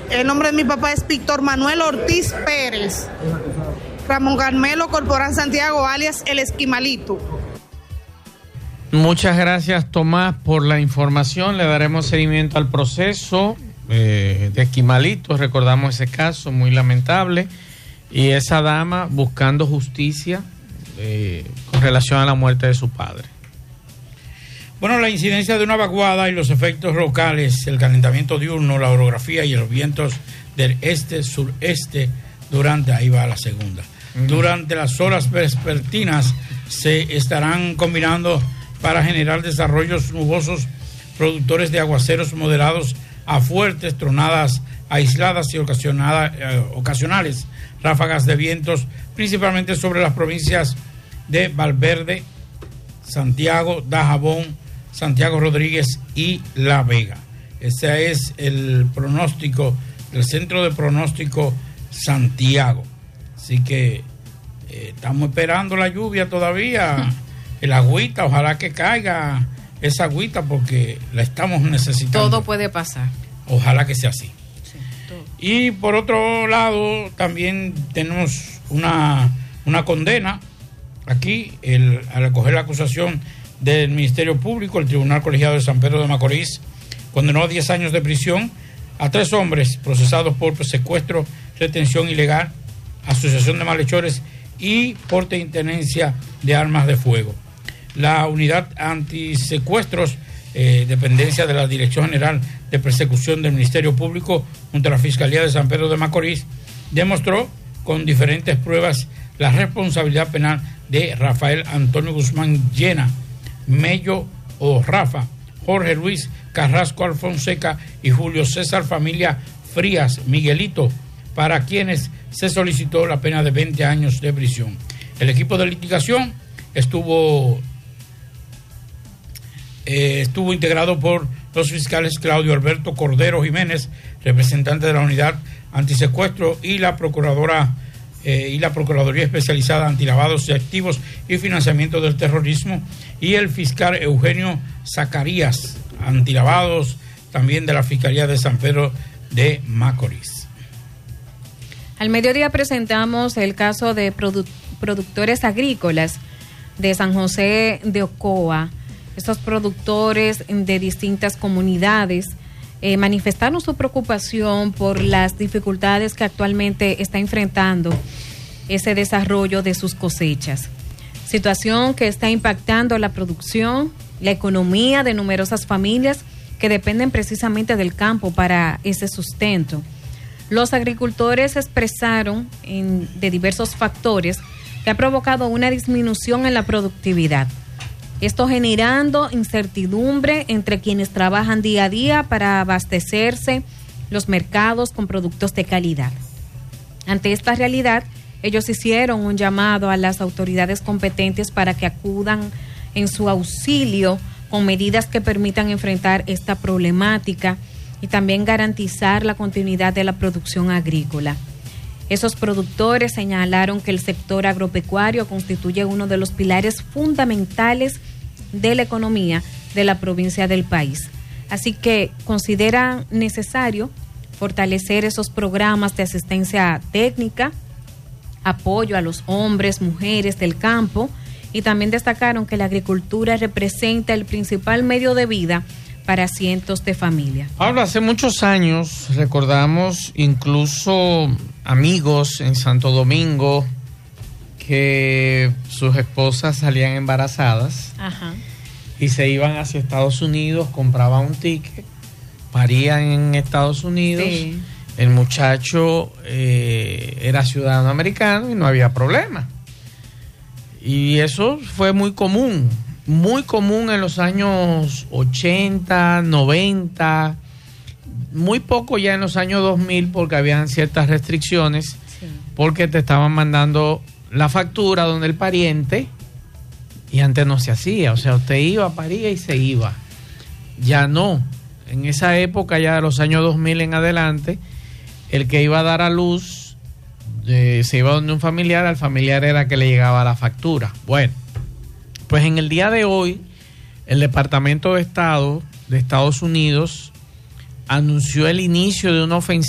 El nombre de mi papá es Víctor Manuel Ortiz Pérez. Ramón Carmelo Corporán Santiago, alias El Esquimalito. Muchas gracias, Tomás, por la información. Le daremos seguimiento al proceso de Esquimalito. Recordamos ese caso muy lamentable. Y esa dama buscando justicia con relación a la muerte de su padre. Bueno, la incidencia de una vaguada y los efectos locales, el calentamiento diurno, la orografía y los vientos del este-sureste durante las horas vespertinas se estarán combinando para generar desarrollos nubosos productores de aguaceros moderados a fuertes, tronadas aisladas y ocasionales, ráfagas de vientos, principalmente sobre las provincias de Valverde, Santiago, Dajabón, Santiago Rodríguez y La Vega. Ese es el pronóstico del Centro de Pronóstico Santiago. Así que estamos esperando la lluvia todavía, el agüita, ojalá que caiga esa agüita porque la estamos necesitando. Todo puede pasar. Ojalá que sea así. Sí, todo. Y por otro lado, también tenemos una condena aquí, al acoger la acusación del Ministerio Público, el Tribunal Colegiado de San Pedro de Macorís condenó a 10 años de prisión a 3 hombres procesados por secuestro, retención ilegal, asociación de malhechores y porte y tenencia de armas de fuego. La unidad antisecuestros, dependencia de la Dirección General de Persecución del Ministerio Público junto a la Fiscalía de San Pedro de Macorís, demostró con diferentes pruebas la responsabilidad penal de Rafael Antonio Guzmán Llena, Mello o Rafa, Jorge Luis Carrasco Alfonseca y Julio César Familia Frías Miguelito, para quienes se solicitó la pena de 20 años de prisión. El equipo de litigación estuvo integrado por los fiscales Claudio Alberto Cordero Jiménez, representante de la unidad antisecuestro, y la Procuraduría Especializada Antilavados de Activos y Financiamiento del Terrorismo, y el fiscal Eugenio Zacarías, antilavados, también de la Fiscalía de San Pedro de Macorís. Al mediodía presentamos el caso de productores agrícolas de San José de Ocoa. Estos productores de distintas comunidades manifestaron su preocupación por las dificultades que actualmente está enfrentando ese desarrollo de sus cosechas. Situación que está impactando la producción, la economía de numerosas familias que dependen precisamente del campo para ese sustento. Los agricultores expresaron de diversos factores que ha provocado una disminución en la productividad. Esto generando incertidumbre entre quienes trabajan día a día para abastecerse los mercados con productos de calidad. Ante esta realidad, ellos hicieron un llamado a las autoridades competentes para que acudan en su auxilio con medidas que permitan enfrentar esta problemática y también garantizar la continuidad de la producción agrícola. Esos productores señalaron que el sector agropecuario constituye uno de los pilares fundamentales de la economía de la provincia del país. Así que consideran necesario fortalecer esos programas de asistencia técnica, apoyo a los hombres, mujeres del campo, y también destacaron que la agricultura representa el principal medio de vida para cientos de familias. Pablo, hace muchos años recordamos incluso amigos en Santo Domingo que sus esposas salían embarazadas. Ajá. Y se iban hacia Estados Unidos, compraban un ticket, parían en Estados Unidos. Sí. El muchacho era ciudadano americano y no había problema. Y eso fue muy común en los años 80, 90, muy poco ya en los años 2000 porque habían ciertas restricciones, sí, porque te estaban mandando la factura donde el pariente, y antes no se hacía, o sea, usted iba, paría y se iba. Ya no, en esa época ya de los años 2000 en adelante, el que iba a dar a luz se iba donde un familiar, al familiar era que le llegaba la factura. Bueno, pues en el día de hoy, el Departamento de Estado de Estados Unidos anunció el inicio de una ofensiva